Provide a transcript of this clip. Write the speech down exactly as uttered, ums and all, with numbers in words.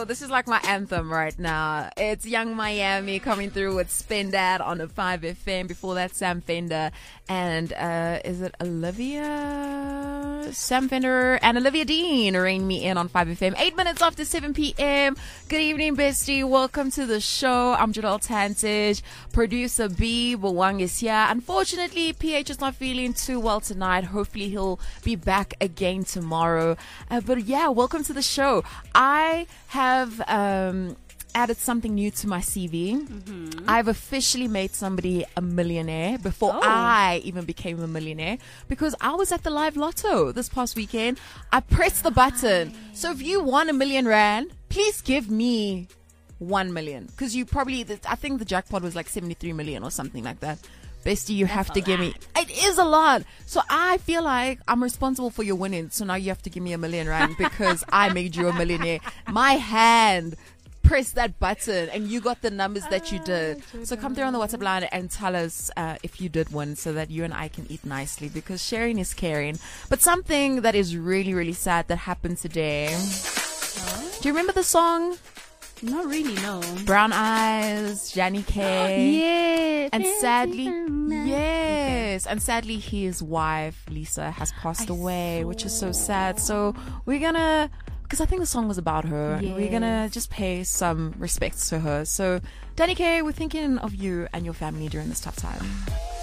know, this is like my anthem right now. It's Young Miami coming through with Spin That on a five F M. Before that, Sam Fender and uh, is it Olivia? Sam Fender and Olivia Dean rein me in on five F M. Eight minutes after seven p.m. Good evening, bestie. Welcome to the show. I'm Jadal Tantage. Producer B, Bawang is here. Unfortunately, P H is not feeling too well tonight. Hopefully, he'll be back again tomorrow. Uh, but yeah, welcome to the show. I have um, added something new to my C V. Mm-hmm. I've officially made somebody a millionaire before oh. I even became a millionaire, because I was at the live lotto this past weekend. I pressed the button. So if you won a million rand, please give me one million, because you probably, I think the jackpot was like seventy-three million or something like that. Bestie, you That's have to give lot. me. It is a lot. So I feel like I'm responsible for your winning. So now you have to give me a million rand because I made you a millionaire. My hand pressed that button and you got the numbers that you did. So come through on the WhatsApp line and tell us uh, if you did win, so that you and I can eat nicely, because sharing is caring. But something that is really, really sad that happened today. Huh? Do you remember the song? Not really, no. Brown Eyes, Johnny K. Yeah. And sadly, yes. And sadly, his wife, Lisa, has passed I away, saw. which is so sad. So we're going to, because I think the song was about her, yes. and we're going to just pay some respects to her. So, Danny K, we're thinking of you and your family during this tough time.